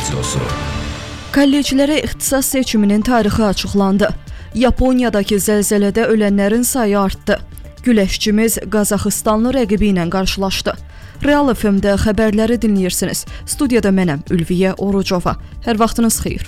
Radyosu. Kolleclərə ixtisas seçiminin tarixi açıqlandı. Yaponiyadakı zəlzələdə ölənlərin sayı artdı. Güləşçimiz Qazaxıstanlı rəqibi ilə qarşılaşdı. Real FM-də xəbərləri dinləyirsiniz. Studiyada mənəm Ülviyə Orucova. Hər vaxtınız xeyir.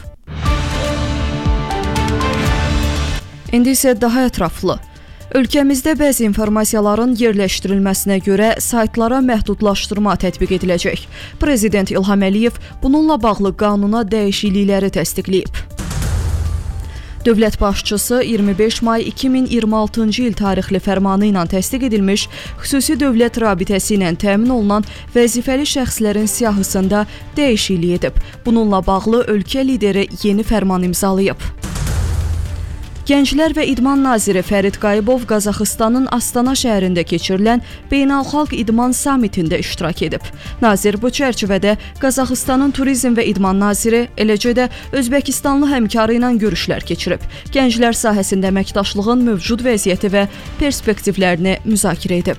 İndi isə daha ətraflı. Ölkəmizdə bəzi informasiyaların yerləşdirilməsinə görə saytlara məhdudlaşdırma tətbiq ediləcək. Prezident İlham Əliyev bununla bağlı qanuna dəyişiklikləri təsdiqləyib. Dövlət başçısı 25 may 2026-cı il tarixli fərmanı ilə təsdiq edilmiş xüsusi dövlət rabitəsi ilə təmin olunan vəzifəli şəxslərin siyahısında dəyişiklik edib. Bununla bağlı ölkə lideri yeni fərman imzalayıb. Gənclər və İdman naziri Fərid Qayıbov Qazaxıstanın Astana şəhərində keçirilən Beynəlxalq İdman Sammitində iştirak edib. Nazir bu çərçivədə Qazaxıstanın Turizm və İdman naziri, eləcə də Özbəkistanlı həmkarı ilə görüşlər keçirib. Gənclər sahəsində əməkdaşlığın mövcud vəziyyəti və perspektivlərini müzakirə edib.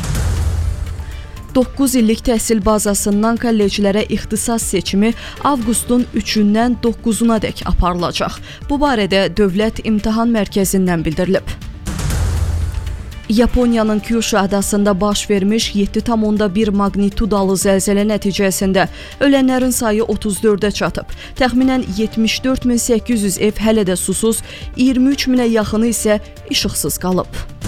9 illik təhsil bazasından kolleclərə ixtisas seçimi avqustun 3-dən 9-una dək aparılacaq. Bu barədə Dövlət İmtahan Mərkəzindən bildirilib. Yaponiyanın Kyushu adasında baş vermiş 7,1 magnitudalı zəlzələ nəticəsində ölənlərin sayı 34-ə çatıb. Təxminən 74.800 ev hələ də susuz, 23.000-ə yaxını isə işıqsız qalıb.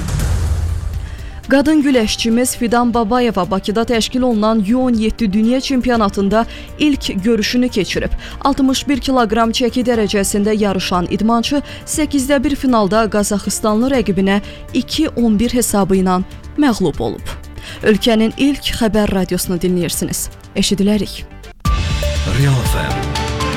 Qadın güləşçimiz Fidan Babayeva Bakıda təşkil olunan U17 Dünya Çempionatında ilk görüşünü keçirib. 61 kiloqram çəki dərəcəsində yarışan idmançı 8də 1 finalda Qazaxıstanlı rəqibinə 2-11 hesabı ilə məğlub olub. Ölkənin ilk xəbər radiosunu dinləyirsiniz. Eşidilərik. Real FM.